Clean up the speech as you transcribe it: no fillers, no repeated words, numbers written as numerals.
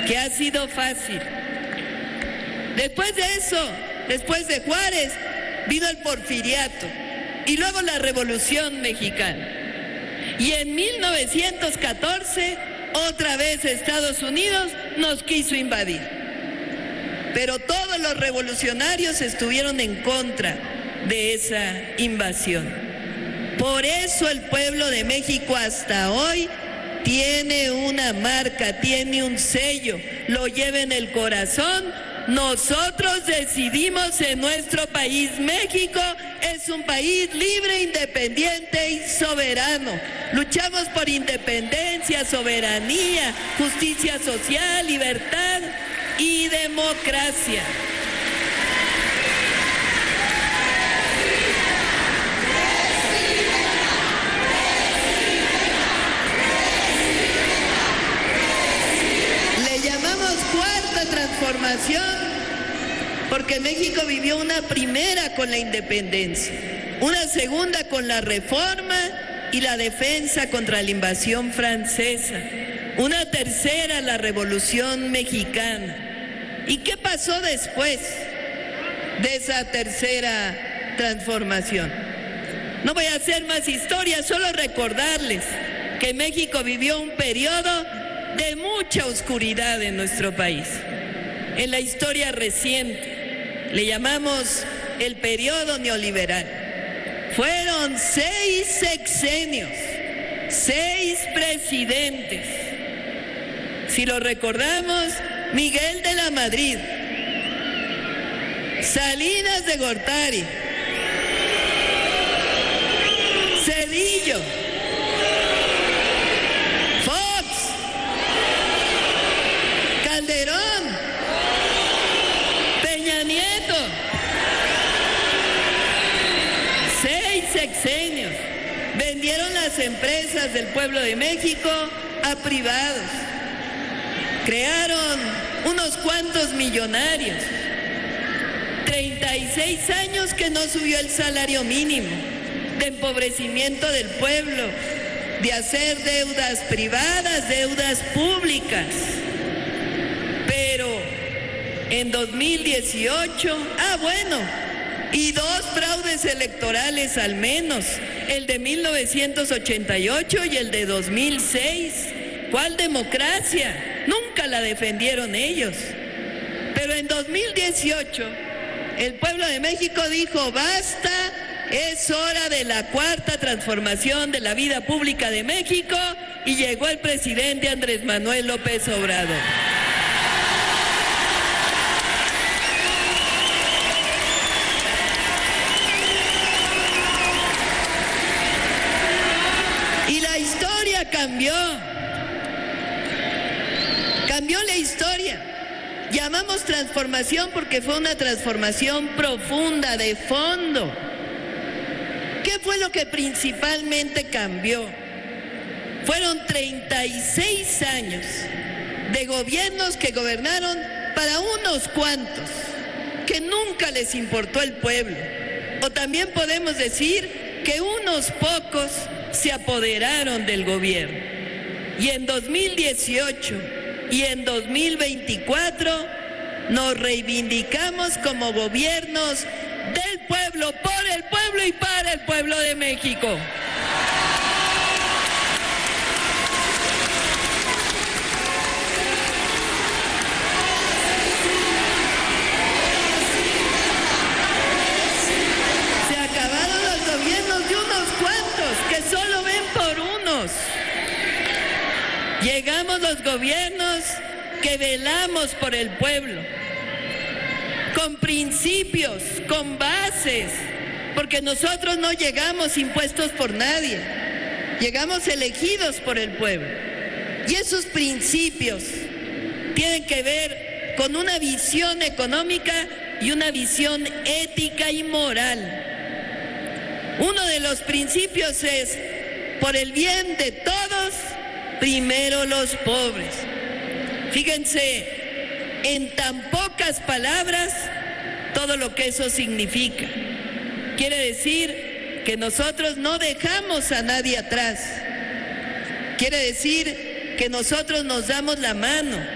que ha sido fácil. Después de eso, después de Juárez, vino el Porfiriato y luego la Revolución Mexicana. Y en 1914, otra vez Estados Unidos nos quiso invadir. Pero todos los revolucionarios estuvieron en contra de esa invasión. Por eso el pueblo de México hasta hoy tiene una marca, tiene un sello, lo lleva en el corazón. Nosotros decidimos en nuestro país. México es un país libre, independiente y soberano. Luchamos por independencia, soberanía, justicia social, libertad y democracia. Le llamamos cuarta transformación porque México vivió una primera con la independencia, una segunda con la reforma y la defensa contra la invasión francesa, una tercera la Revolución Mexicana. ¿Y qué pasó después de esa tercera transformación? No voy a hacer más historia, solo recordarles que México vivió un periodo de mucha oscuridad en nuestro país. En la historia reciente le llamamos el periodo neoliberal. Fueron 6 sexenios, 6 presidentes. Si lo recordamos, Miguel de la Madrid, Salinas de Gortari, Zedillo, Fox, Calderón, Peña Nieto. 6 sexenios. Vendieron las empresas del pueblo de México a privados. Crearon unos cuantos millonarios. 36 años que no subió el salario mínimo, de empobrecimiento del pueblo, de hacer deudas privadas, deudas públicas. Pero en 2018, y 2 fraudes electorales al menos, el de 1988 y el de 2006. ¿Cuál democracia? Nunca la defendieron ellos. Pero en 2018, el pueblo de México dijo, basta, es hora de la cuarta transformación de la vida pública de México, y llegó el presidente Andrés Manuel López Obrador. Y la historia cambió. Cambió la historia. Llamamos transformación porque fue una transformación profunda, de fondo. ¿Qué fue lo que principalmente cambió? Fueron 36 años de gobiernos que gobernaron para unos cuantos, que nunca les importó el pueblo. O también podemos decir que unos pocos se apoderaron del gobierno. Y en 2018 y en 2024 nos reivindicamos como gobiernos del pueblo, por el pueblo y para el pueblo de México. Se acabaron los gobiernos de unos cuantos que solo ven por unos. Llegamos los gobiernos que velamos por el pueblo, con principios, con bases, porque nosotros no llegamos impuestos por nadie, llegamos elegidos por el pueblo. Y esos principios tienen que ver con una visión económica y una visión ética y moral. Uno de los principios es, por el bien de todos, primero los pobres. Fíjense, en tan pocas palabras, todo lo que eso significa. Quiere decir que nosotros no dejamos a nadie atrás. Quiere decir que nosotros nos damos la mano,